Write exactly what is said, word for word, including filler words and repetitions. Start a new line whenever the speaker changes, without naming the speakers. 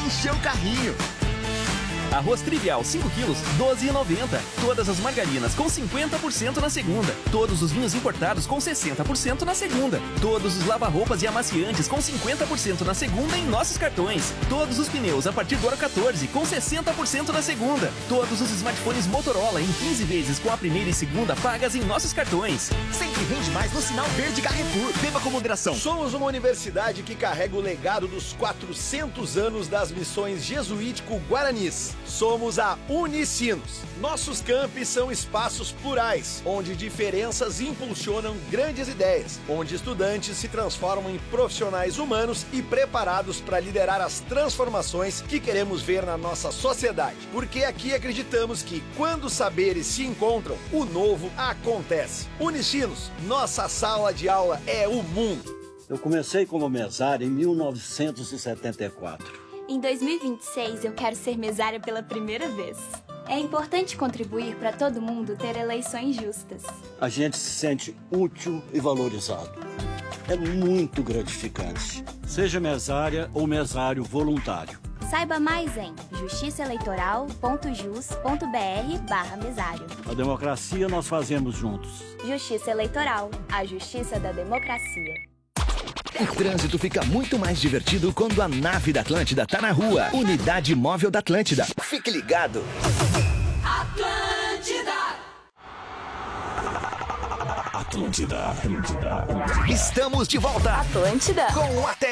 encher o carrinho.
Arroz trivial cinco quilos, doze reais e noventa centavos. Todas as margarinas com cinquenta por cento na segunda. Todos os vinhos importados com sessenta por cento na segunda. Todos os lava-roupas e amaciantes com cinquenta por cento na segunda em nossos cartões. Todos os pneus a partir do ano quatorze com sessenta por cento na segunda. Todos os smartphones Motorola em quinze vezes com a primeira e segunda pagas em nossos cartões.
Sempre rende mais no sinal verde Carrefour. Beba com moderação.
Somos uma universidade que carrega o legado dos quatrocentos anos das missões jesuítico-guaranis. Somos a Unicinos. Nossos campi são espaços plurais, onde diferenças impulsionam grandes ideias, onde estudantes se transformam em profissionais humanos e preparados para liderar as transformações que queremos ver na nossa sociedade. Porque aqui acreditamos que, quando saberes se encontram, o novo acontece. Unicinos, nossa sala de aula é o mundo.
Eu comecei como mesário em mil novecentos e setenta e quatro.
Em dois mil e vinte e seis, eu quero ser mesária pela primeira vez. É importante contribuir para todo mundo ter eleições justas.
A gente se sente útil e valorizado. É muito gratificante. Seja mesária ou mesário voluntário.
Saiba mais em justiçaeleitoral ponto jus ponto br barra mesário.
A democracia nós fazemos juntos.
Justiça Eleitoral, a justiça da democracia.
O trânsito fica muito mais divertido quando a nave da Atlântida tá na rua. Unidade Móvel da Atlântida. Fique ligado.
Atlântida.
Atlântida. Atlântida. Estamos de volta.
Atlântida.
Com o Até